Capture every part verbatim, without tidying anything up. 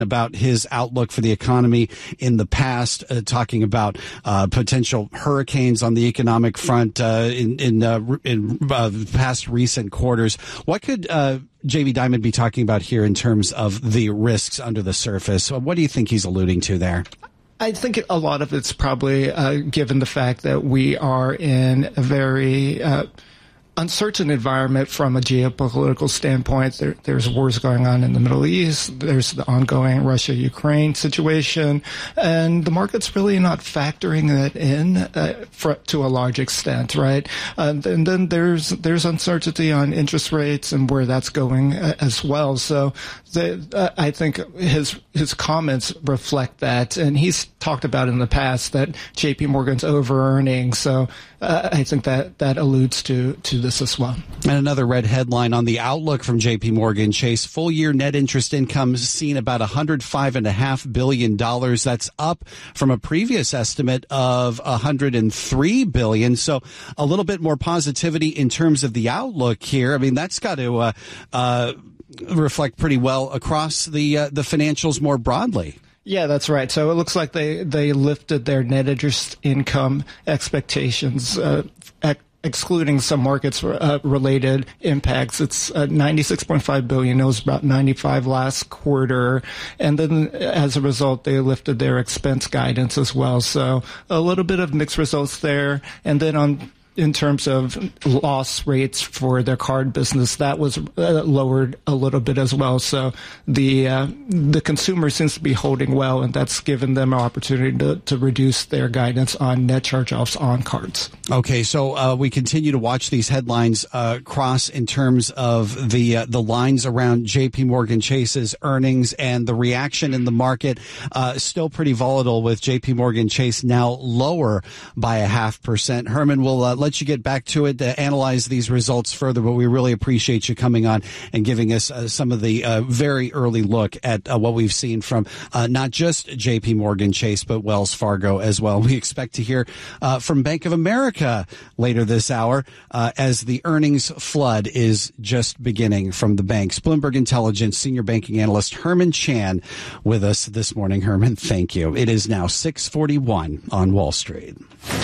about his outlook for the economy in the past, uh, talking about uh, potential hurricanes on the economic front uh, in in, uh, in uh, past recent quarters. What could uh, Jamie Dimon be talking about here in terms of the risks under the surface? What do you think he's alluding to there? I think a lot of it's probably uh, given the fact that we are in a very uh, uncertain environment from a geopolitical standpoint. There, there's wars going on in the Middle East. There's the ongoing Russia-Ukraine situation, and the market's really not factoring that in uh, for, to a large extent, right? Uh, and then there's there's uncertainty on interest rates and where that's going uh, as well. So the, uh, I think his his comments reflect that, and he's talked about in the past that J P Morgan's over-earning. So uh, I think that that alludes to to this as well. And another red headline on the outlook from J P Morgan Chase: full year net interest income seen about one hundred five and a half billion dollars. That's up from a previous estimate of one hundred three billion. So a little bit more positivity in terms of the outlook here. I mean, that's got to uh, uh, reflect pretty well across the uh, the financials more broadly. Yeah, that's right. So it looks like they, they lifted their net interest income expectations, uh, ex- excluding some markets uh, related impacts. It's uh, ninety-six point five billion dollars. It was about ninety-five last quarter. And then as a result, they lifted their expense guidance as well. So a little bit of mixed results there. And then on in terms of loss rates for their card business, that was uh, lowered a little bit as well. So the uh, the consumer seems to be holding well, and that's given them an opportunity to, to reduce their guidance on net charge-offs on cards. Okay, so uh, we continue to watch these headlines uh, cross in terms of the uh, the lines around J P Morgan Chase's earnings and the reaction in the market. Uh, still pretty volatile, with J P Morgan Chase now lower by a half percent. Herman, will uh, let you get back to it to analyze these results further, but we really appreciate you coming on and giving us uh, some of the uh, very early look at uh, what we've seen from uh, not just J P Morgan Chase, but Wells Fargo as well. We expect to hear uh, from Bank of America later this hour uh, as the earnings flood is just beginning from the banks. Bloomberg Intelligence Senior Banking Analyst Herman Chan with us this morning. Herman, thank you. It is now six forty-one on Wall Street.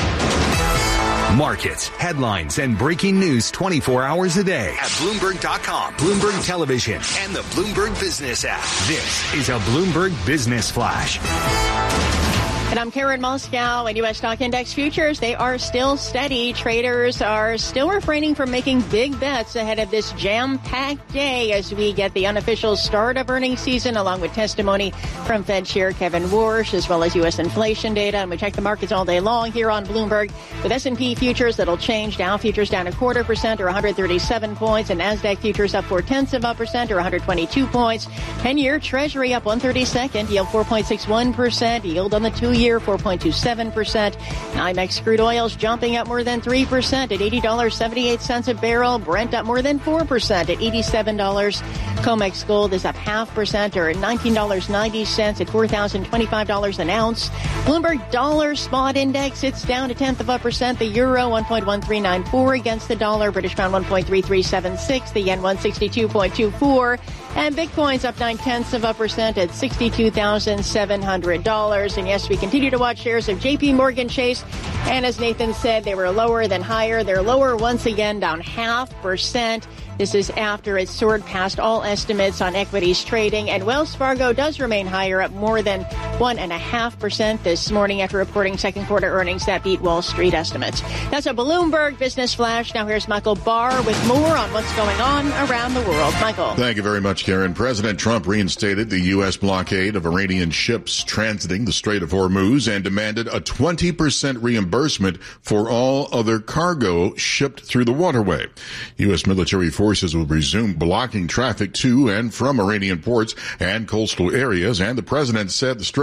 Markets, headlines, and breaking news twenty-four hours a day at Bloomberg dot com, Bloomberg Television, and the Bloomberg Business app. This is a Bloomberg Business Flash. And I'm Karen Moscow, and U S stock index futures, they are still steady. Traders are still refraining from making big bets ahead of this jam-packed day as we get the unofficial start of earnings season, along with testimony from Fed Chair Kevin Warsh, as well as U S inflation data. And we check the markets all day long here on Bloomberg with S and P futures that'll change. Dow futures down a quarter percent or one hundred thirty-seven points, and NASDAQ futures up four tenths of a percent or one hundred twenty-two points. ten-year Treasury up one thirty-second, yield four point six one percent, yield on the two-year four point two seven percent. NYMEX crude oil's jumping up more than three percent at eighty dollars and seventy-eight cents a barrel. Brent up more than four percent at eighty-seven dollars. COMEX gold is up half percent or nineteen dollars and ninety cents at four thousand twenty-five dollars an ounce. Bloomberg dollar spot index, it's down a tenth of a percent. The euro one point one three nine four against the dollar. British pound one point three three seven six. The yen one sixty-two point two four. And Bitcoin's up nine tenths of a percent at sixty-two thousand seven hundred dollars. And yes, we continue to watch shares of J P Morgan Chase. And as Nathan said, they were lower than higher. They're lower once again, down half percent. This is after it soared past all estimates on equities trading. And Wells Fargo does remain higher, up more than one and a half percent this morning after reporting second quarter earnings that beat Wall Street estimates. That's a Bloomberg Business Flash. Now here's Michael Barr with more on what's going on around the world. Michael. Thank you very much, Karen. President Trump reinstated the U S blockade of Iranian ships transiting the Strait of Hormuz and demanded a twenty percent reimbursement for all other cargo shipped through the waterway. U S military forces Forces will resume blocking traffic to and from Iranian ports and coastal areas, and the president said the Strait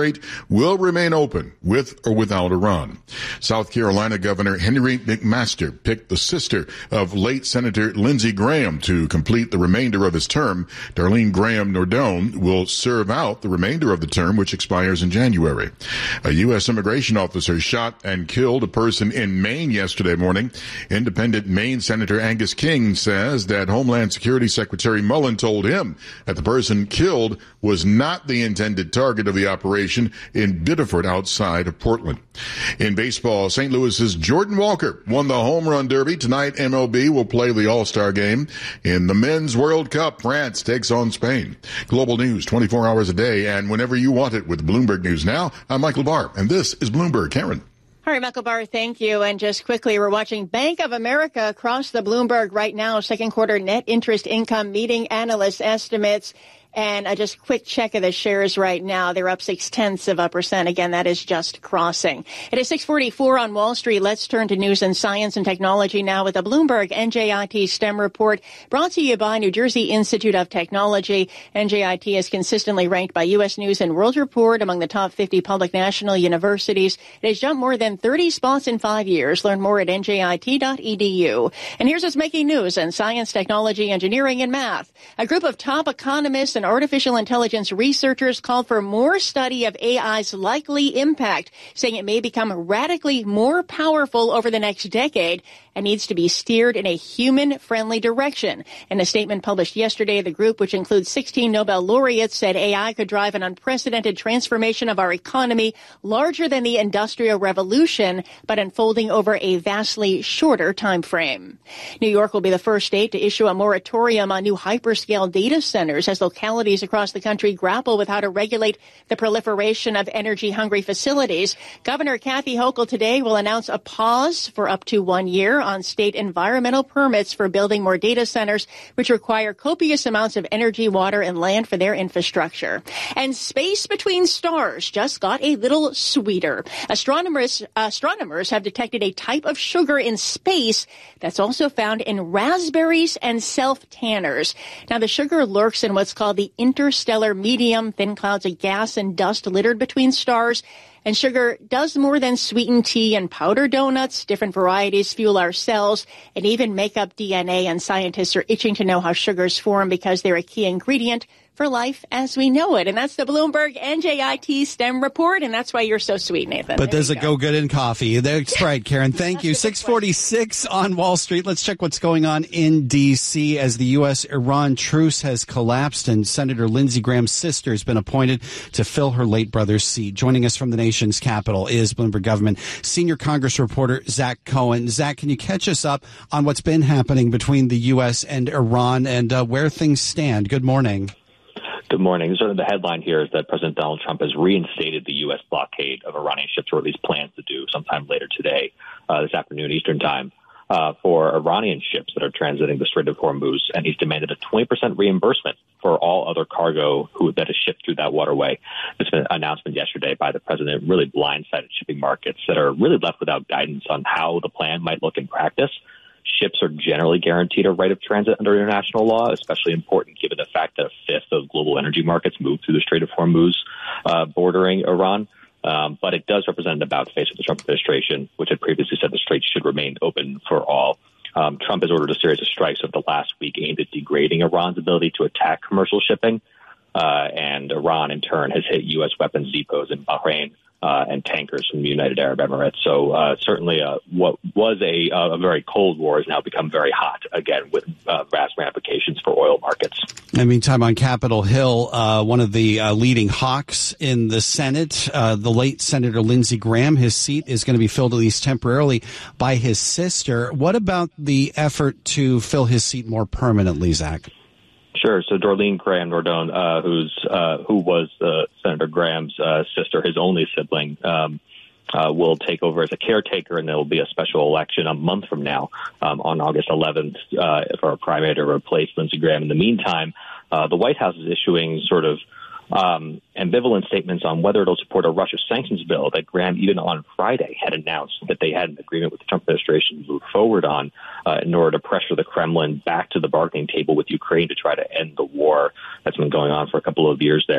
Strait will remain open with or without Iran. South Carolina Governor Henry McMaster picked the sister of late Senator Lindsey Graham to complete the remainder of his term. Darlene Graham Nordone will serve out the remainder of the term, which expires in January. A U S immigration officer shot and killed a person in Maine yesterday morning. Independent Maine Senator Angus King says that Homeland Security Secretary Mullen told him that the person killed was not the intended target of the operation in Biddeford outside of Portland. In baseball, Saint Louis's Jordan Walker won the home run derby. Tonight, M L B will play the All-Star game. In the Men's World Cup, France takes on Spain. Global news twenty-four hours a day and whenever you want it with Bloomberg News Now. I'm Michael Barr, and this is Bloomberg. Karen. All right, Michael Barr, thank you. And just quickly, we're watching Bank of America across the Bloomberg right now. Second quarter net interest income meeting analyst estimates. And uh, just a quick check of the shares right now. They're up six-tenths of a percent. Again, that is just crossing. It is six forty-four on Wall Street. Let's turn to news and science and technology now with the Bloomberg N J I T STEM report brought to you by New Jersey Institute of Technology. N J I T is consistently ranked by U S News and World Report among the top fifty public national universities. It has jumped more than thirty spots in five years. Learn more at N J I T dot E D U. And here's what's making news in science, technology, engineering, and math. A group of top economists and artificial intelligence researchers called for more study of A I's likely impact, saying it may become radically more powerful over the next decade and needs to be steered in a human-friendly direction. In a statement published yesterday, the group, which includes sixteen Nobel laureates, said A I could drive an unprecedented transformation of our economy, larger than the Industrial Revolution, but unfolding over a vastly shorter time frame. New York will be the first state to issue a moratorium on new hyperscale data centers as localities across the country grapple with how to regulate the proliferation of energy-hungry facilities. Governor Kathy Hochul today will announce a pause for up to one year on state environmental permits for building more data centers, which require copious amounts of energy, water, and land for their infrastructure. And space between stars just got a little sweeter. Astronomers, astronomers have detected a type of sugar in space that's also found in raspberries and self-tanners. Now, the sugar lurks in what's called the interstellar medium, thin clouds of gas and dust littered between stars. And sugar does more than sweeten tea and powder donuts. Different varieties fuel our cells and even make up D N A. And scientists are itching to know how sugars form because they're a key ingredient for life as we know it. And that's the Bloomberg N J I T STEM report. And that's why you're so sweet, Nathan. But there does it go. go good in coffee? That's right, Karen. Thank you. six forty-six on Wall Street. Let's check what's going on in D C as the U S Iran truce has collapsed and Senator Lindsey Graham's sister has been appointed to fill her late brother's seat. Joining us from the nation's capital is Bloomberg Government senior Congress reporter Zach Cohen. Zach, can you catch us up on what's been happening between the U S and Iran and uh, where things stand? Good morning. Good morning. Sort of the headline here is that President Donald Trump has reinstated the U S blockade of Iranian ships, or at least plans to do sometime later today, uh, this afternoon Eastern time, uh, for Iranian ships that are transiting the Strait of Hormuz. And he's demanded a twenty percent reimbursement for all other cargo who that is shipped through that waterway. This was an announcement yesterday by the president really blindsided shipping markets that are really left without guidance on how the plan might look in practice. Ships are generally guaranteed a right of transit under international law, especially important given the fact that a fifth of global energy markets move through the Strait of Hormuz, uh, bordering Iran. Um, but it does represent an about-face of the Trump administration, which had previously said the strait should remain open for all. Um, Trump has ordered a series of strikes over the last week aimed at degrading Iran's ability to attack commercial shipping. Uh, and Iran, in turn, has hit U S weapons depots in Bahrain uh, and tankers from the United Arab Emirates. So uh, certainly uh, what was a, a very cold war has now become very hot again with uh, vast ramifications for oil markets. In the meantime, on Capitol Hill, uh, one of the uh, leading hawks in the Senate, uh, the late Senator Lindsey Graham, his seat is going to be filled at least temporarily by his sister. What about the effort to fill his seat more permanently, Zach? Sure. So Darlene Graham Nordone, uh, who's uh, who was uh, Senator Graham's uh, sister, his only sibling, um, uh, will take over as a caretaker, and there will be a special election a month from now, um, on August eleventh, uh, for a primary to replace Lindsey Graham. In the meantime, uh, the White House is issuing sort of um, ambivalent statements on whether it'll support a Russia sanctions bill that Graham, even on Friday, had announced that they had an agreement with the Trump administration to move forward on uh, in order to pressure the Kremlin back to the bargaining table with Ukraine to try to end the war that's been going on for a couple of years there.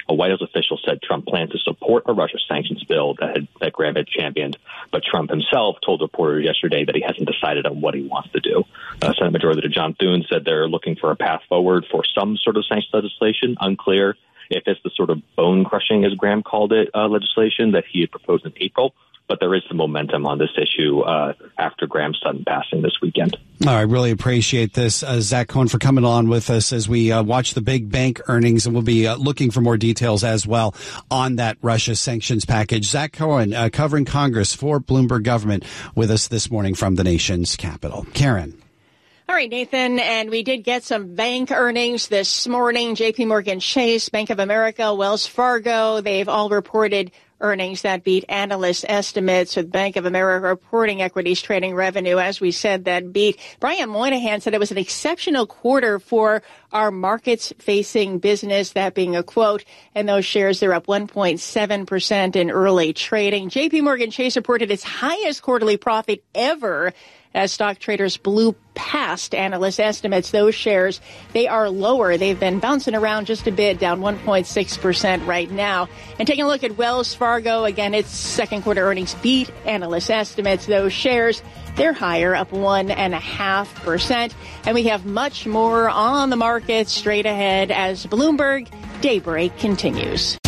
A White House official said Trump plans to support a Russia sanctions bill that, had, that Graham had championed, but Trump himself told reporters yesterday that he hasn't decided on what he wants to do. Uh, Senate Majority Leader John Thune said they're looking for a path forward for some sort of sanctions legislation. Unclear if it's the sort of bone-crushing, as Graham called it, uh, legislation that he had proposed in April. But there is some momentum on this issue uh, after Graham's sudden passing this weekend. Oh, I really appreciate this, uh, Zach Cohen, for coming on with us as we uh, watch the big bank earnings, and we'll be uh, looking for more details as well on that Russia sanctions package. Zach Cohen, uh, covering Congress for Bloomberg Government, with us this morning from the nation's capital. Karen. All right, Nathan, and we did get some bank earnings this morning. J P Morgan Chase, Bank of America, Wells Fargo, they've all reported earnings that beat analyst estimates, with Bank of America reporting equities trading revenue, as we said, that beat. Brian Moynihan said it was an exceptional quarter for our markets-facing business, that being a quote, and those shares, they're up one point seven percent in early trading. J P Morgan Chase reported its highest quarterly profit ever as stock traders blew past analyst estimates. Those shares, they are lower. They've been bouncing around just a bit, down one point six percent right now. And taking a look at Wells Fargo, again, its second quarter earnings beat analyst estimates. Those shares, they're higher, up one and a half percent. And we have much more on the market straight ahead as Bloomberg Daybreak continues.